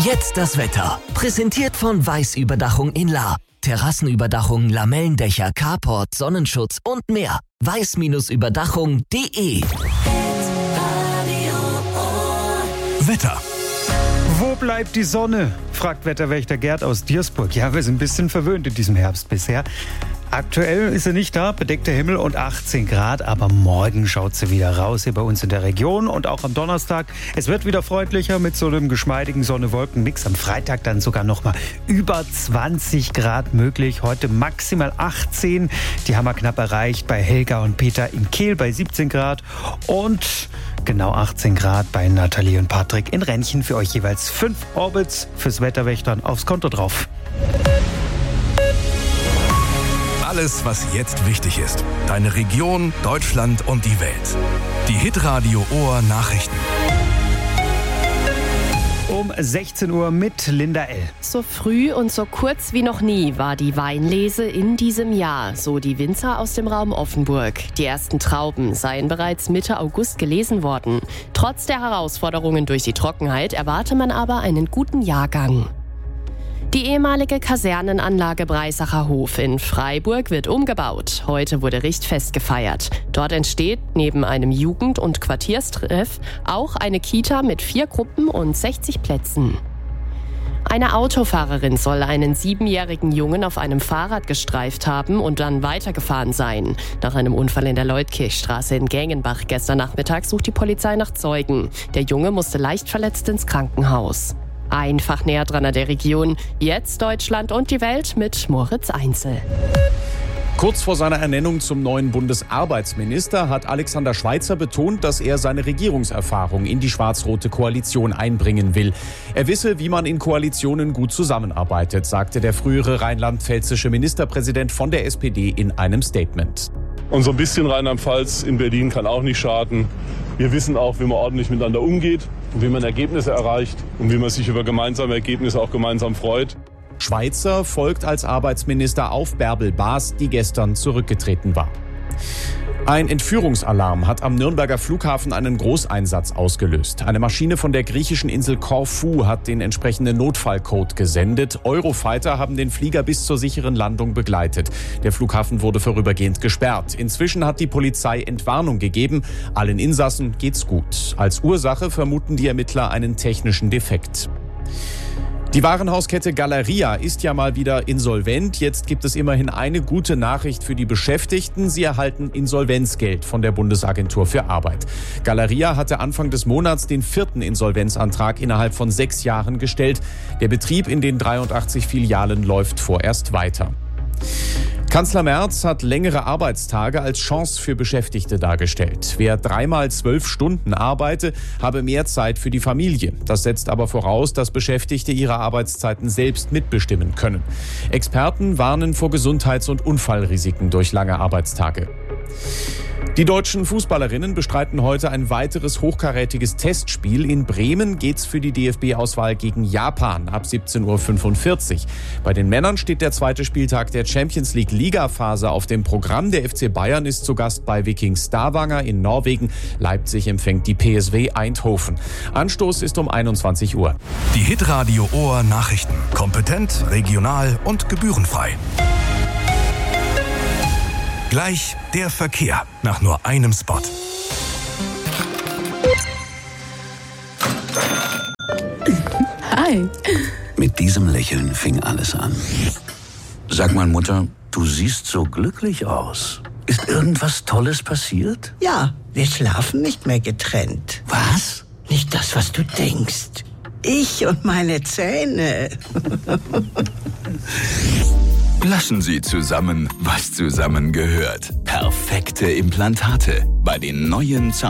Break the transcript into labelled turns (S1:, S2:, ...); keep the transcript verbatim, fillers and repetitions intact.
S1: Jetzt das Wetter. Präsentiert von Weiß Überdachung in Lahr. Terrassenüberdachung, Lamellendächer, Carport, Sonnenschutz und mehr. weiß Überdachung punkt de.
S2: Wetter.
S3: Wo bleibt die Sonne? Fragt Wetterwächter Gerd aus Diersburg. Ja, wir sind ein bisschen verwöhnt in diesem Herbst bisher. Aktuell ist sie nicht da, bedeckter Himmel und achtzehn Grad, aber morgen schaut sie wieder raus hier bei uns in der Region und auch am Donnerstag. Es wird wieder freundlicher mit so einem geschmeidigen Sonne-Wolken-Mix. Am Freitag dann sogar noch mal über zwanzig Grad möglich. Heute maximal achtzehn. Die haben wir knapp erreicht bei Helga und Peter in Kehl bei siebzehn Grad und genau achtzehn Grad bei Nathalie und Patrick in Rennchen. Für euch jeweils fünf Orbits fürs Wetterwächtern aufs Konto drauf.
S2: Alles, was jetzt wichtig ist. Deine Region, Deutschland und die Welt. Die Hitradio Ohr Nachrichten.
S3: Um sechzehn Uhr mit Linda L.
S4: So früh und so kurz wie noch nie war die Weinlese in diesem Jahr, so die Winzer aus dem Raum Offenburg. Die ersten Trauben seien bereits Mitte August gelesen worden. Trotz der Herausforderungen durch die Trockenheit erwarte man aber einen guten Jahrgang. Die ehemalige Kasernenanlage Breisacher Hof in Freiburg wird umgebaut. Heute wurde Richtfest gefeiert. Dort entsteht neben einem Jugend- und Quartierstreff auch eine Kita mit vier Gruppen und sechzig Plätzen. Eine Autofahrerin soll einen siebenjährigen Jungen auf einem Fahrrad gestreift haben und dann weitergefahren sein. Nach einem Unfall in der Leutkirchstraße in Gengenbach gestern Nachmittag sucht die Polizei nach Zeugen. Der Junge musste leicht verletzt ins Krankenhaus. Einfach näher dran an der Region. Jetzt Deutschland und die Welt mit Moritz Einzel.
S5: Kurz vor seiner Ernennung zum neuen Bundesarbeitsminister hat Alexander Schweitzer betont, dass er seine Regierungserfahrung in die schwarz-rote Koalition einbringen will. Er wisse, wie man in Koalitionen gut zusammenarbeitet, sagte der frühere rheinland-pfälzische Ministerpräsident von der S P D in einem Statement.
S6: Und so ein bisschen Rheinland-Pfalz in Berlin kann auch nicht schaden. Wir wissen auch, wie man ordentlich miteinander umgeht, wie man Ergebnisse erreicht und wie man sich über gemeinsame Ergebnisse auch gemeinsam freut.
S5: Schweitzer folgt als Arbeitsminister auf Bärbel Baas, die gestern zurückgetreten war. Ein Entführungsalarm hat am Nürnberger Flughafen einen Großeinsatz ausgelöst. Eine Maschine von der griechischen Insel Korfu hat den entsprechenden Notfallcode gesendet. Eurofighter haben den Flieger bis zur sicheren Landung begleitet. Der Flughafen wurde vorübergehend gesperrt. Inzwischen hat die Polizei Entwarnung gegeben. Allen Insassen geht's gut. Als Ursache vermuten die Ermittler einen technischen Defekt. Die Warenhauskette Galeria ist ja mal wieder insolvent. Jetzt gibt es immerhin eine gute Nachricht für die Beschäftigten. Sie erhalten Insolvenzgeld von der Bundesagentur für Arbeit. Galeria hatte Anfang des Monats den vierten Insolvenzantrag innerhalb von sechs Jahren gestellt. Der Betrieb in den dreiundachtzig Filialen läuft vorerst weiter. Kanzler Merz hat längere Arbeitstage als Chance für Beschäftigte dargestellt. Wer dreimal zwölf Stunden arbeite, habe mehr Zeit für die Familie. Das setzt aber voraus, dass Beschäftigte ihre Arbeitszeiten selbst mitbestimmen können. Experten warnen vor Gesundheits- und Unfallrisiken durch lange Arbeitstage. Die deutschen Fußballerinnen bestreiten heute ein weiteres hochkarätiges Testspiel. In Bremen geht's für die D F B-Auswahl gegen Japan ab siebzehn Uhr fünfundvierzig. Bei den Männern steht der zweite Spieltag der Champions League Ligaphase auf dem Programm. Der F C Bayern ist zu Gast bei Viking Stavanger in Norwegen. Leipzig empfängt die P S W Eindhoven. Anstoß ist um einundzwanzig Uhr.
S2: Die Hitradio Ohr Nachrichten. Kompetent, regional und gebührenfrei. Gleich der Verkehr nach nur einem Spot.
S4: Hi.
S7: Mit diesem Lächeln fing alles an. Sag mal, Mutter, du siehst so glücklich aus. Ist irgendwas Tolles passiert?
S8: Ja, wir schlafen nicht mehr getrennt.
S7: Was?
S8: Nicht das, was du denkst. Ich und meine Zähne.
S9: Lassen Sie zusammen, was zusammengehört. Perfekte Implantate bei den neuen Zahn